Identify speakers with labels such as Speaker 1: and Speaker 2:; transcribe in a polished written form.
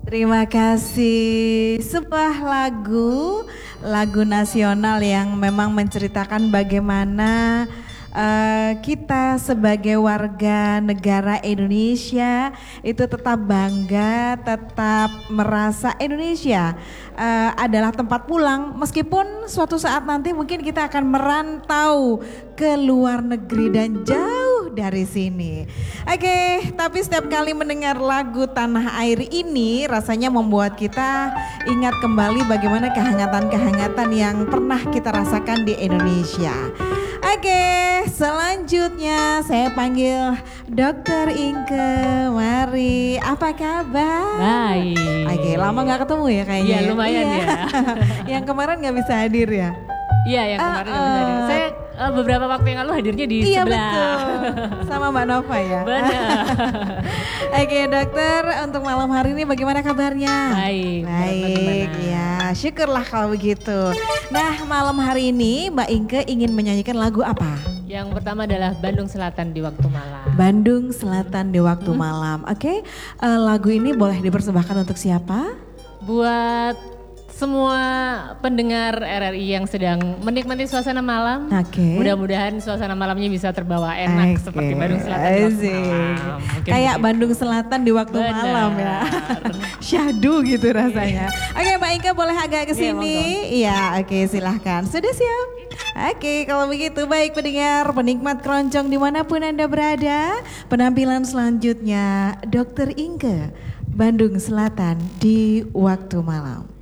Speaker 1: Terima kasih. Sebuah lagu nasional yang memang menceritakan bagaimana kita sebagai warga negara Indonesia itu tetap bangga, tetap merasa Indonesia adalah tempat pulang meskipun suatu saat nanti mungkin kita akan merantau ke luar negeri dan jauh dari sini. Oke, tapi setiap kali mendengar lagu Tanah Air ini rasanya membuat kita ingat kembali bagaimana kehangatan-kehangatan yang pernah kita rasakan di Indonesia. Oke, selanjutnya saya panggil Dokter Inke. Mari, apa kabar?
Speaker 2: Baik.
Speaker 1: Oke, lama gak ketemu ya kayaknya.
Speaker 2: Iya, lumayan ya.
Speaker 1: Yang kemarin gak bisa hadir ya?
Speaker 2: Iya, yang kemarin nggak bisa hadir. Saya beberapa waktu yang lalu hadirnya di
Speaker 1: iya,
Speaker 2: sebelah.
Speaker 1: Betul. Sama Mbak Nova ya.
Speaker 2: Benar.
Speaker 1: Oke dokter, untuk malam hari ini bagaimana kabarnya?
Speaker 2: Baik.
Speaker 1: Baik, ya syukurlah kalau begitu. Nah malam hari ini Mbak Inke ingin menyanyikan lagu apa?
Speaker 2: Yang pertama adalah Bandung Selatan di Waktu Malam.
Speaker 1: Bandung Selatan di Waktu Malam. Oke, lagu ini boleh dipersembahkan untuk siapa?
Speaker 2: Buat semua pendengar RRI yang sedang menikmati suasana malam.
Speaker 1: Oke.
Speaker 2: Mudah-mudahan suasana malamnya bisa terbawa enak seperti Bandung Selatan di Waktu Malam.
Speaker 1: Kayak Bandung Selatan di waktu malam ya. Syahdu gitu rasanya. Oke Mbak Inka boleh agak ke sini? Iya, oke silahkan. Sudah siap? Oke, kalau begitu baik pendengar, penikmat keroncong dimanapun Anda berada. Penampilan selanjutnya Dokter Inke, Bandung Selatan di Waktu Malam.